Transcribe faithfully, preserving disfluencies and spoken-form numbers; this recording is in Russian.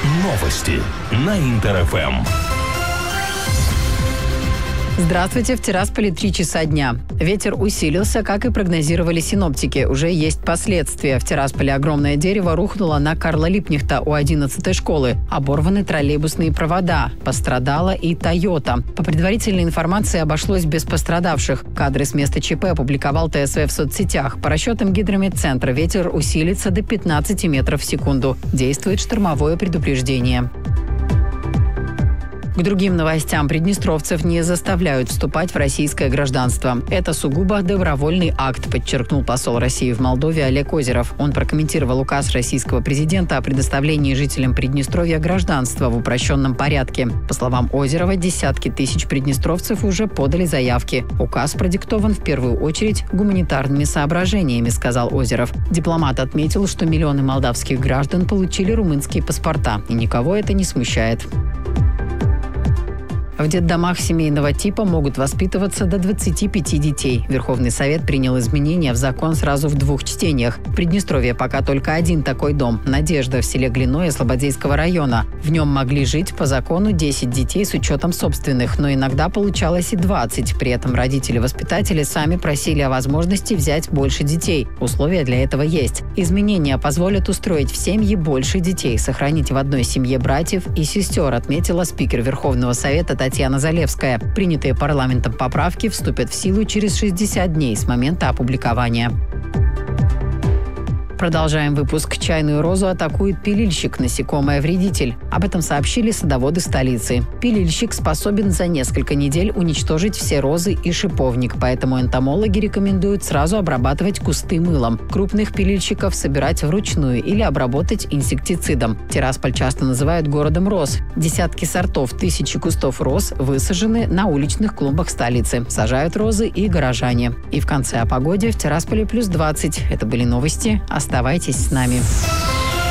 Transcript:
Новости на Интер-ФМ. Здравствуйте, в Тирасполе три часа дня. Ветер усилился, как и прогнозировали синоптики. Уже есть последствия. В Тирасполе огромное дерево рухнуло на Карла Липкнехта у одиннадцатой школы. Оборваны троллейбусные провода. Пострадала и «Тойота». По предварительной информации обошлось без пострадавших. Кадры с места ЧП опубликовал ТСВ в соцсетях. По расчетам гидрометцентра ветер усилится до пятнадцати метров в секунду. Действует штормовое предупреждение. К другим новостям. Приднестровцев не заставляют вступать в российское гражданство. Это сугубо добровольный акт, подчеркнул посол России в Молдове Олег Озеров. Он прокомментировал указ российского президента о предоставлении жителям Приднестровья гражданства в упрощенном порядке. По словам Озерова, десятки тысяч приднестровцев уже подали заявки. Указ продиктован в первую очередь гуманитарными соображениями, сказал Озеров. Дипломат отметил, что миллионы молдавских граждан получили румынские паспорта, и никого это не смущает. В детдомах семейного типа могут воспитываться до двадцати пяти детей. Верховный Совет принял изменения в закон сразу в двух чтениях. В Приднестровье пока только один такой дом – «Надежда» в селе Глиное Слободейского района. В нем могли жить по закону десять детей с учетом собственных, но иногда получалось и двадцать. При этом родители-воспитатели сами просили о возможности взять больше детей. Условия для этого есть. Изменения позволят устроить в семье больше детей, сохранить в одной семье братьев и сестер, отметила спикер Верховного Совета Татьяна Татьяна Залевская. Принятые парламентом поправки вступят в силу через шестьдесят дней с момента опубликования. Продолжаем выпуск. Чайную розу атакует пилильщик, насекомое-вредитель. Об этом сообщили садоводы столицы. Пилильщик способен за несколько недель уничтожить все розы и шиповник, поэтому энтомологи рекомендуют сразу обрабатывать кусты мылом. Крупных пилильщиков собирать вручную или обработать инсектицидом. Тирасполь часто называют городом роз. Десятки сортов, тысячи кустов роз высажены на уличных клумбах столицы. Сажают розы и горожане. И в конце о погоде. В Тирасполе плюс двадцать. Это были новости. Оставайтесь с нами.